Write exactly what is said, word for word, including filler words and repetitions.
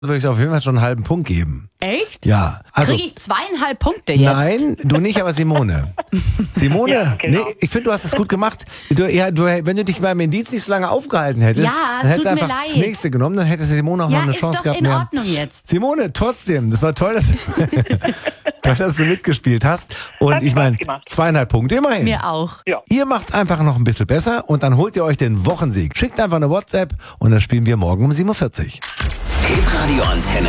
würde ich auf jeden Fall schon einen halben Punkt geben. Echt? Ja. Also, Kriege ich zweieinhalb Punkte jetzt? nein, du nicht, aber Simone. Simone, Ja, genau. nee, ich finde, du hast es gut gemacht. Du, ja, du, wenn du dich beim Indiz nicht so lange aufgehalten hättest, Ja, es dann hättest tut du mir einfach leid. das nächste genommen, dann hätte Simone auch Ja, noch eine ist Chance doch gehabt. in mehr. Ordnung jetzt. Simone, trotzdem, das war toll, dass, toll, dass du mitgespielt hast. Und Hat ich meine, Spaß gemacht. zweieinhalb Punkte immerhin. Mir auch. Ja. Ihr macht's einfach noch ein bisschen besser und dann holt ihr euch den Wochensieg. Schickt einfach eine WhatsApp und dann spielen wir morgen um sieben Uhr vierzig. Hitradio Antenne.